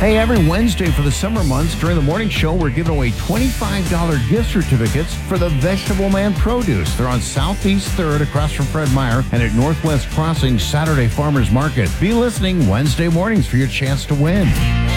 Hey, every Wednesday for the summer months during the morning show, we're giving away $25 gift certificates for the Vegetable Man Produce. They're on Southeast 3rd across from Fred Meyer and at Northwest Crossing Saturday Farmers Market. Be listening Wednesday mornings for your chance to win.